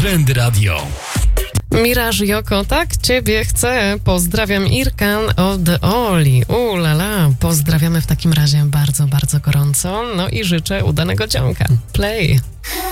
Trend Radio. Miraż Joko, tak ciebie chcę. Pozdrawiam Irkan od Oli. Ulala, pozdrawiamy w takim razie bardzo, bardzo gorąco. No i życzę udanego dzionka. Play.